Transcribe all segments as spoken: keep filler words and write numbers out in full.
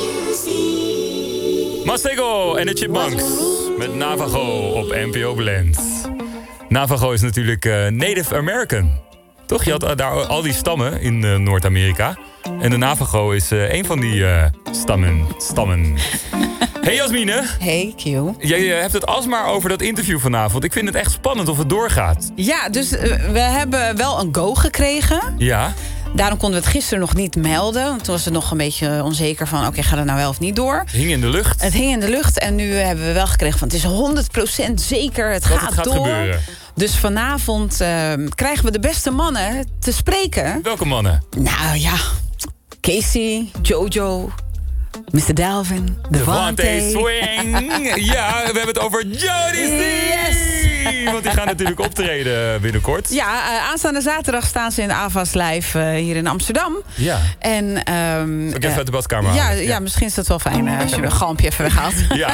Masego en de Chipmunks met Navajo op N P O Blend. Navajo is natuurlijk uh, Native American. Toch? Je had uh, daar al die stammen in uh, Noord-Amerika. En de Navajo is uh, een van die uh, stammen. stammen. Hey Jasmine. Hey Q. Jij uh, hebt het alsmaar over dat interview vanavond. Ik vind het echt spannend of het doorgaat. Ja, dus uh, we hebben wel een go gekregen. Ja. Daarom konden we het gisteren nog niet melden. Want toen was het nog een beetje onzeker van... oké, okay, gaat het nou wel of niet door? Het hing in de lucht. Het hing in de lucht en nu hebben we wel gekregen van... het is honderd procent zeker, het dat gaat, het gaat door. gebeuren. Dus vanavond uh, krijgen we de beste mannen te spreken. Welke mannen? Nou ja, Casey, Jojo... mister Delvin, Devante Swing. Ja, we hebben het over Jody C. Yes. Want die gaan natuurlijk optreden binnenkort. Ja, uh, aanstaande zaterdag staan ze in de Avas Live uh, hier in Amsterdam. Ja. En, um, ik even uit de badkamer ja, halen. ja, ja, misschien is dat wel fijn uh, als je een galmpje even weghaalt. Ja.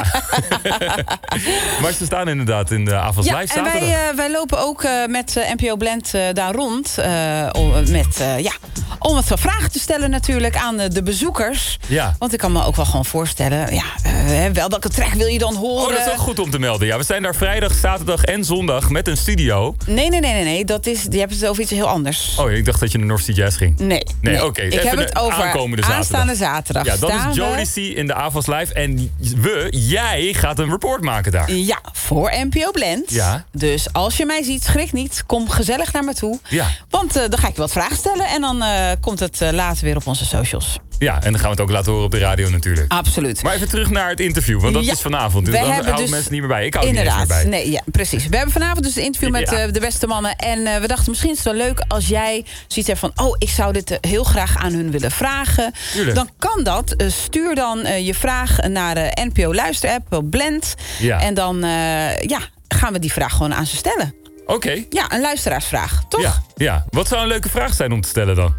Maar ze staan inderdaad in de Avas ja, Live en zaterdag. wij, uh, wij lopen ook uh, met uh, N P O Blend uh, daar rond. Uh, om, met, uh, ja, om wat vragen te stellen natuurlijk aan de, de bezoekers. Ja. Want ik kan me ook wel gewoon voorstellen... Ja, uh, wel, welke track wil je dan horen? Oh, dat is ook goed om te melden. Ja, we zijn daar vrijdag, zaterdag en zondag met een studio. Nee, nee, nee, nee. nee. Dat is, je hebt het over iets heel anders. Oh, ik dacht dat je naar North Sea Jazz ging. Nee. Nee, nee. oké. Okay. Ik heb het over aankomende zaterdag. aanstaande zaterdag. Ja, dat Staan is Jody we... C in de Avas Live. En we, jij gaat een report maken daar. Ja, voor N P O Blend. Ja. Dus als je mij ziet, schrik niet. Kom gezellig naar me toe. Ja. Want uh, dan ga ik je wat vragen stellen. En dan uh, komt het uh, later weer op onze socials. Ja, en dan gaan we het ook laten horen op de radio natuurlijk. Absoluut. Maar even terug naar het interview, want dat ja, is vanavond. Dus dan houden dus, mensen niet meer bij. Ik hou inderdaad, niet eens meer bij. Nee, ja, precies. We hebben vanavond dus een interview met ja. uh, de beste mannen. En uh, we dachten, misschien is het wel leuk als jij zoiets hebt van... oh, ik zou dit uh, heel graag aan hun willen vragen. Tuurlijk. Dan kan dat. Uh, stuur dan uh, je vraag naar de N P O Luisterapp op Blend. Ja. En dan uh, ja, gaan we die vraag gewoon aan ze stellen. Oké. Okay. Ja, een luisteraarsvraag, toch? Ja, ja. Wat zou een leuke vraag zijn om te stellen dan?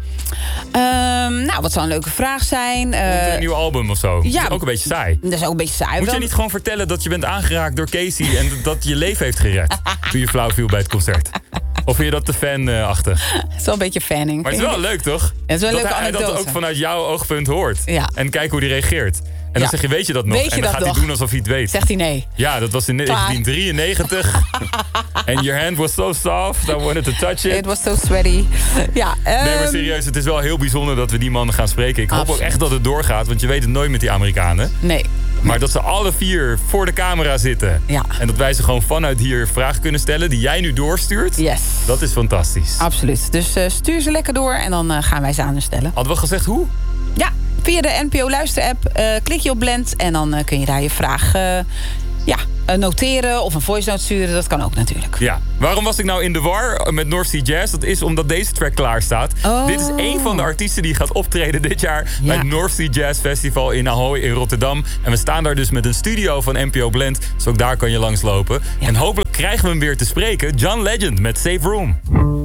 Um, nou, wat zou een leuke vraag zijn? Uh, een nieuw album of zo. Ja, dat is ook een beetje saai. Dat is ook een beetje saai. Moet wel... je niet gewoon vertellen dat je bent aangeraakt door Casey... en dat je leven heeft gered toen je flauw viel bij het concert? Of vind je dat te fan-achtig? Het is wel een beetje fanning. Maar het is wel leuk, toch? Het is wel een dat leuke hij anekdote. dat ook vanuit jouw oogpunt hoort. Ja. En kijk hoe hij reageert. En dan ja. zeg je, weet je dat nog? Weet je en dan dat gaat nog? hij doen alsof hij het weet. Zegt hij nee. Ja, dat was in negentien drieënnegentig. And your hand was so soft, I wanted to touch it. It was so sweaty. Ja, um... Nee, maar serieus, het is wel heel bijzonder dat we die mannen gaan spreken. Ik hoop Absoluut. ook echt dat het doorgaat, want je weet het nooit met die Amerikanen. Nee. Maar dat ze alle vier voor de camera zitten. Ja. En dat wij ze gewoon vanuit hier vragen kunnen stellen die jij nu doorstuurt. Yes. Dat is fantastisch. Absoluut. Dus uh, stuur ze lekker door en dan uh, gaan wij ze aan hun stellen. Hadden we gezegd hoe? Ja, via de N P O Luisterapp uh, klik je op Blend en dan uh, kun je daar je vraag uh, ja, uh, noteren of een voice note sturen. Dat kan ook natuurlijk. Ja. Waarom was ik nou in de war met North Sea Jazz? Dat is omdat deze track klaar staat. Oh. Dit is één van de artiesten die gaat optreden dit jaar... Ja. bij het North Sea Jazz Festival in Ahoy in Rotterdam. En we staan daar dus met een studio van N P O Blend. Dus ook daar kan je langslopen. Ja. En hopelijk krijgen we hem weer te spreken. John Legend met Safe Room.